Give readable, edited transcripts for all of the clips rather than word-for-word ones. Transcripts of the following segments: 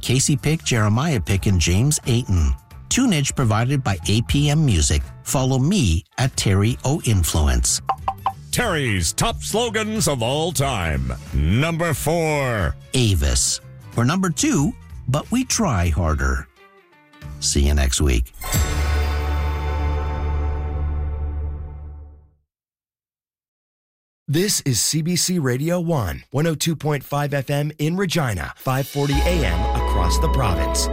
Casey Pick, Jeremiah Pick, and James Ayton. Tunage provided by APM Music. Follow me at Terry O Influence. Terry's top slogans of all time. Number 4. Avis. Or number 2, but we try harder. See you next week. This is CBC Radio 1, 102.5 FM in Regina, 540 AM across the province.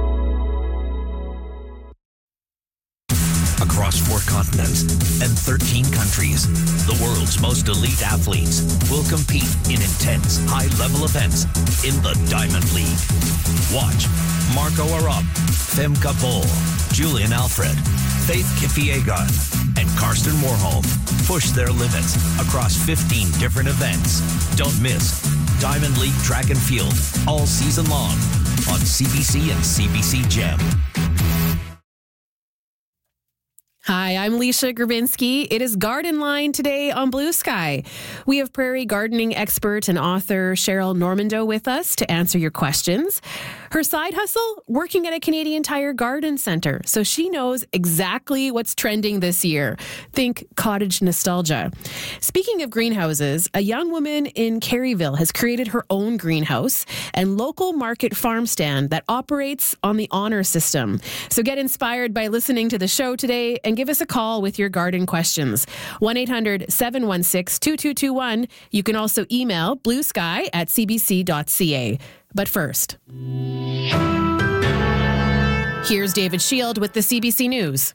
Across 4 continents and 13 countries, the world's most elite athletes will compete in intense, high-level events in the Diamond League. Watch Marco Arop, Femke Bol, Julian Alfred, Faith Kipyegon, and Karsten Warholm push their limits across 15 different events. Don't miss Diamond League Track and Field all season long on CBC and CBC Gem. Hi, I'm Leisha Grabinski. It is Garden Line today on Blue Sky. We have prairie gardening expert and author Cheryl Normando with us to answer your questions. Her side hustle, working at a Canadian Tire garden center, so she knows exactly what's trending this year. Think cottage nostalgia. Speaking of greenhouses, a young woman in Caryville has created her own greenhouse and local market farm stand that operates on the honor system. So get inspired by listening to the show today and give us a call with your garden questions. 1-800-716-2221. You can also email bluesky@cbc.ca. But first, here's David Shield with the CBC News.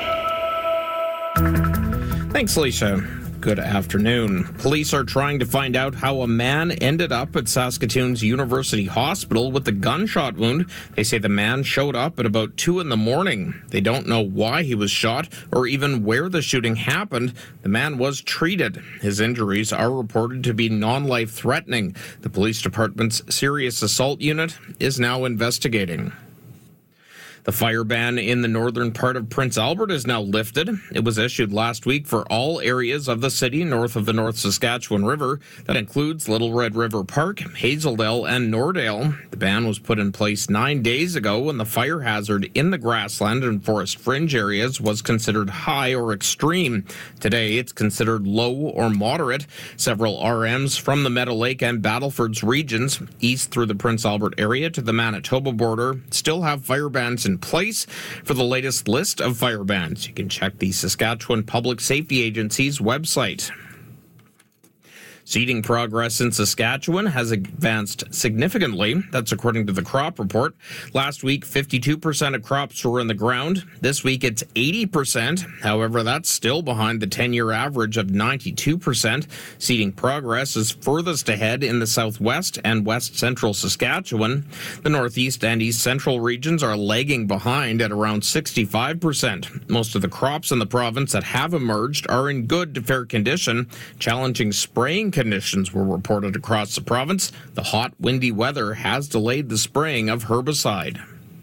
Thanks, Lisa. Good afternoon. Police are trying to find out how a man ended up at Saskatoon's University Hospital with a gunshot wound. They say the man showed up at about 2 a.m. They don't know why he was shot or even where the shooting happened. The man was treated. His injuries are reported to be non-life-threatening. The police department's serious assault unit is now investigating. The fire ban in the northern part of Prince Albert is now lifted. It was issued last week for all areas of the city north of the North Saskatchewan River. That includes Little Red River Park, Hazeldale, and Nordale. The ban was put in place 9 days ago when the fire hazard in the grassland and forest fringe areas was considered high or extreme. Today, it's considered low or moderate. Several RMs from the Meadow Lake and Battlefords regions, east through the Prince Albert area to the Manitoba border, still have fire bans in place. For the latest list of fire bans, you can check the Saskatchewan Public Safety Agency's website. Seeding progress in Saskatchewan has advanced significantly. That's according to the crop report. Last week, 52% of crops were in the ground. This week, it's 80%. However, that's still behind the 10-year average of 92%. Seeding progress is furthest ahead in the southwest and west central Saskatchewan. The northeast and east central regions are lagging behind at around 65%. Most of the crops in the province that have emerged are in good to fair condition. Challenging spraying conditions were reported across the province. The hot, windy weather has delayed the spraying of herbicide.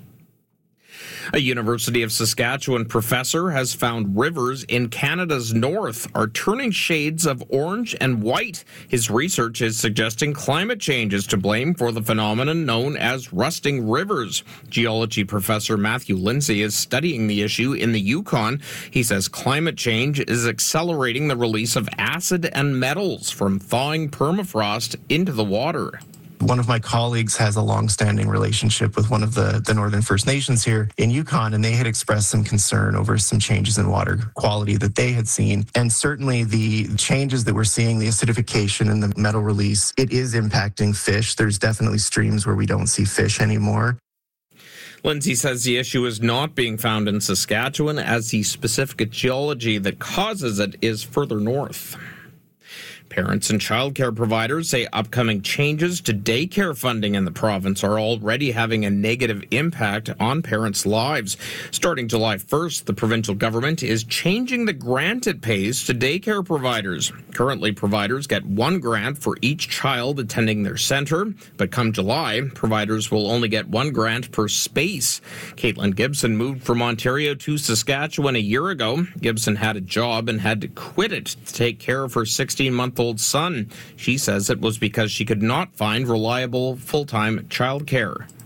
A University of Saskatchewan professor has found rivers in Canada's north are turning shades of orange and white. His research is suggesting climate change is to blame for the phenomenon known as rusting rivers. Geology professor Matthew Lindsay is studying the issue in the Yukon. He says climate change is accelerating the release of acid and metals from thawing permafrost into the water. One of my colleagues has a long-standing relationship with one of the Northern First Nations here in Yukon, and they had expressed some concern over some changes in water quality that they had seen. And certainly the changes that we're seeing, the acidification and the metal release, it is impacting fish. There's definitely streams where we don't see fish anymore. Lindsay says the issue is not being found in Saskatchewan, as the specific geology that causes it is further north. Parents and childcare providers say upcoming changes to daycare funding in the province are already having a negative impact on parents' lives. Starting July 1st, the provincial government is changing the grant it pays to daycare providers. Currently, providers get one grant for each child attending their centre, but come July, providers will only get one grant per space. Caitlin Gibson moved from Ontario to Saskatchewan a year ago. Gibson had a job and had to quit it to take care of her 16-month-old son. She says it was because she could not find reliable full-time childcare.